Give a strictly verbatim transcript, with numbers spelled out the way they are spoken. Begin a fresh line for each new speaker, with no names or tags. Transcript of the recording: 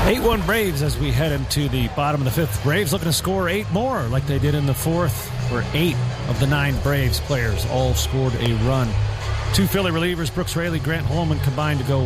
eight one Braves as we head into the bottom of the fifth. Braves looking to score eight more like they did in the fourth, where eight of the nine Braves players all scored a run. Two Philly relievers, Brooks Raley, Grant Holman, combined to go